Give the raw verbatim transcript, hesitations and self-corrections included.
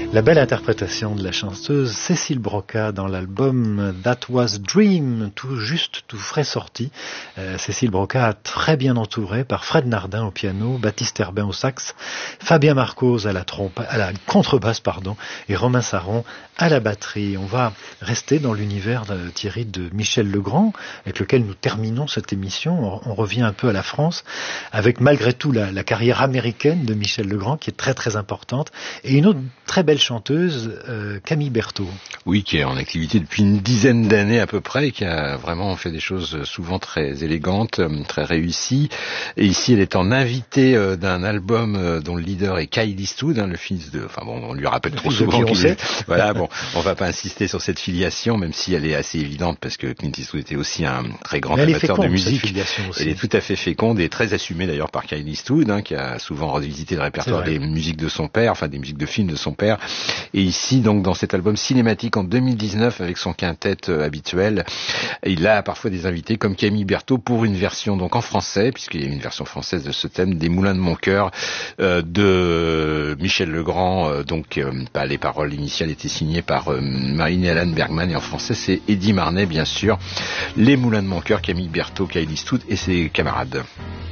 La belle interprétation de la chanteuse Cécile Broca dans l'album That Was Dream, tout juste, tout frais sorti. Euh, Cécile Broca, très bien entourée par Fred Nardin au piano, Baptiste Herbin au sax, Fabien Marcos à la trompe, à la contrebasse, pardon, et Romain Saron à la batterie. On va rester dans l'univers de Thierry de Michel Legrand, avec lequel nous terminons cette émission. On, on revient un peu à la France, avec malgré tout la, la carrière américaine de Michel Legrand, qui est très très importante, et une autre très belle chanteuse, euh, Camille Berthaud. Oui, qui est en activité depuis une dizaine d'années à peu près, et qui a vraiment fait des choses souvent très élégantes, très réussies. Et ici, elle est en invitée euh, d'un album euh, dont le leader est Kyle Eastwood, hein, le fils de... Enfin bon, on lui rappelle le trop souvent qu'il est... Voilà, bon, on va pas insister sur cette filiation, même si elle est assez évidente, parce que Clint Eastwood était aussi un très grand amateur de musique. Elle est tout à fait féconde et très assumée d'ailleurs par Kyle Eastwood, hein, qui a souvent revisité le répertoire des musiques de son père, enfin des musiques de films de son père. Et ici, donc, dans cet album cinématique en deux mille dix-neuf, avec son quintet euh, habituel, il a parfois des invités comme Camille Berthaud pour une version donc en français, puisqu'il y a une version française de ce thème, des Moulins de mon cœur, euh, de Michel Legrand. Euh, donc, euh, bah, les paroles initiales étaient signées par euh, Marine et Alan Bergman, et en français, c'est Eddie Marnay, bien sûr. Les Moulins de mon cœur, Camille Berthaud, Kyle Eastwood et ses camarades.